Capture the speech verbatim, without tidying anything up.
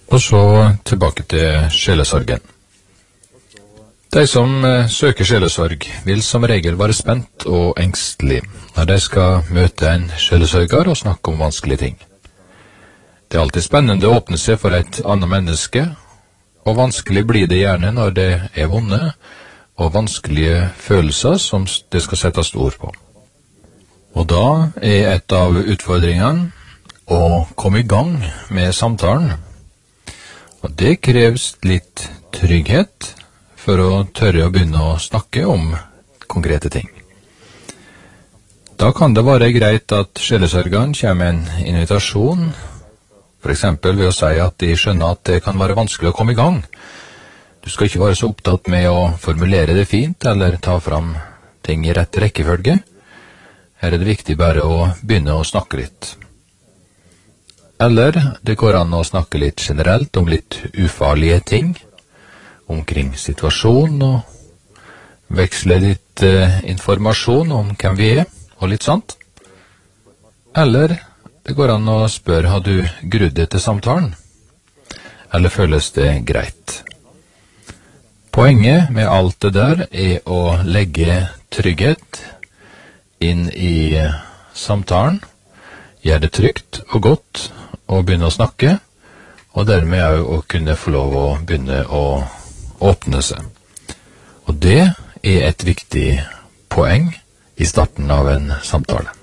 Og så tilbake til sjelesorgen. De som søker sjelesorg vil som regel være spent og engstelig når de skal møte en sjelesørger og snakke om vanskelige ting. Det er alltid spennende å åpne seg for et annet menneske, og vanskelig blir det gjerne når det er vonde og vanskelige følelser som det skal settes ord på. Og da er et av utfordringene å komme i gang med samtalen. Og det kreves litt trygghet for å tørre å begynne å snakke om konkrete ting. Da kan det være greit at sjelesørgeren kommer med en invitasjon, for eksempel ved å si at de skjønner at det kan være vanskelig å komme i gang. Du skal ikke være så opptatt med å formulere det fint eller ta fram ting i rett rekkefølge. Her er det viktig bare å begynne å snakke litt. Eller det går an å snakke litt generelt om litt ufarlige ting, omkring situasjonen, og veksle litt eh, informasjon om hvem vi er, og litt sånt. Eller det går an å spørre, har du grudd deg til samtalen? Eller føles det greit? Poenget med alt det der er å legge trygghet inn i samtalen, gjøre det trygt og godt å begynne å snakke, og dermed er jo å kunne få lov å begynne å åpne seg. Og det er et viktig poeng i starten av en samtale.